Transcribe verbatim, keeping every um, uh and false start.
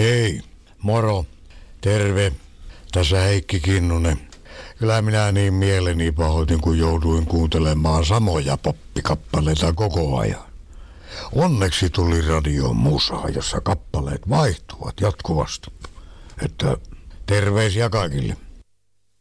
Hei, moro, terve. Tässä Heikki Kinnunen. Kyllä minä niin mieleni pahoitin, kun jouduin kuuntelemaan samoja poppikappaleita koko ajan. Onneksi tuli radio musaa, jossa kappaleet vaihtuvat jatkuvasti. Että terveisiä kaikille.